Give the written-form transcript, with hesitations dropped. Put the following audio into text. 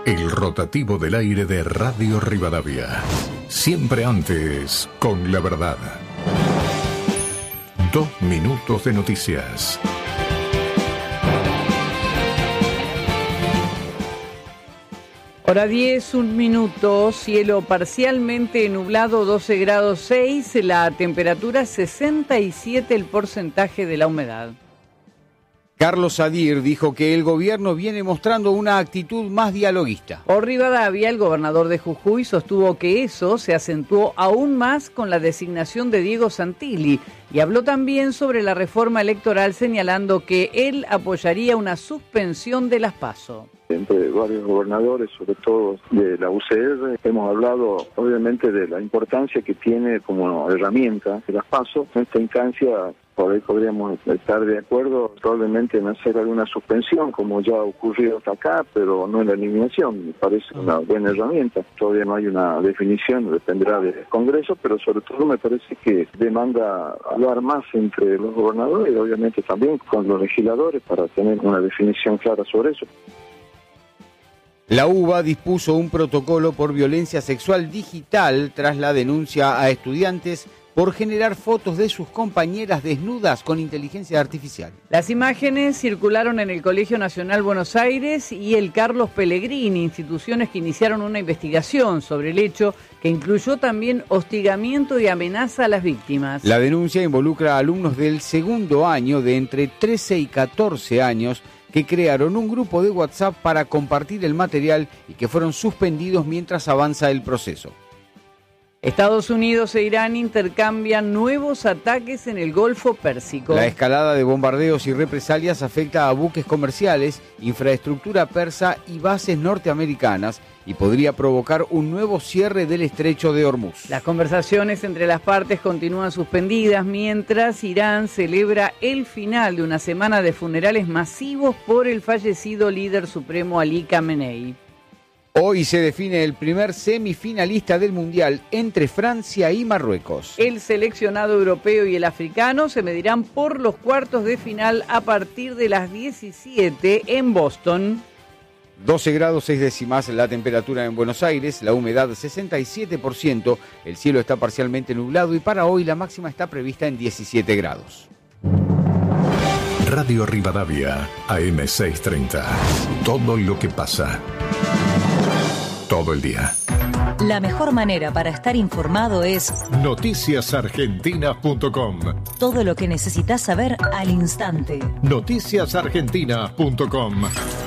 El rotativo del aire de Radio Rivadavia. Siempre antes, con la verdad. 2 minutos de noticias. Hora 10, 1 minuto, cielo parcialmente nublado, 12 grados 6, la temperatura 67, el porcentaje de la humedad. Carlos Sadir dijo que el gobierno viene mostrando una actitud más dialoguista. Por Rivadavia, el gobernador de Jujuy sostuvo que eso se acentuó aún más con la designación de Diego Santilli y habló también sobre la reforma electoral, señalando que él apoyaría una suspensión de las PASO. Entre varios gobernadores, sobre todo de la UCR, hemos hablado obviamente de la importancia que tiene como herramienta de las PASO. En esta instancia, por ahí podríamos estar de acuerdo probablemente en hacer alguna suspensión, como ya ha ocurrido hasta acá, pero no en la eliminación. Me parece una buena herramienta. Todavía no hay una definición, dependerá del Congreso, pero sobre todo me parece que demanda hablar más entre los gobernadores y obviamente también con los legisladores para tener una definición clara sobre eso. La UBA dispuso un protocolo por violencia sexual digital tras la denuncia a estudiantes por generar fotos de sus compañeras desnudas con inteligencia artificial. Las imágenes circularon en el Colegio Nacional Buenos Aires y el Carlos Pellegrini, instituciones que iniciaron una investigación sobre el hecho, que incluyó también hostigamiento y amenaza a las víctimas. La denuncia involucra a alumnos del segundo año de entre 13 y 14 años que crearon un grupo de WhatsApp para compartir el material y que fueron suspendidos mientras avanza el proceso. Estados Unidos e Irán intercambian nuevos ataques en el Golfo Pérsico. La escalada de bombardeos y represalias afecta a buques comerciales, infraestructura persa y bases norteamericanas y podría provocar un nuevo cierre del estrecho de Hormuz. Las conversaciones entre las partes continúan suspendidas mientras Irán celebra el final de una semana de funerales masivos por el fallecido líder supremo Ali Khamenei. Hoy se define el primer semifinalista del Mundial entre Francia y Marruecos. El seleccionado europeo y el africano se medirán por los cuartos de final a partir de las 17 en Boston. 12 grados 6 décimas la temperatura en Buenos Aires, la humedad 67%, el cielo está parcialmente nublado y para hoy la máxima está prevista en 17 grados. Radio Rivadavia, AM 630. Todo lo que pasa. Todo el día. La mejor manera para estar informado es noticiasargentinas.com. Todo lo que necesitas saber al instante. Noticiasargentinas.com.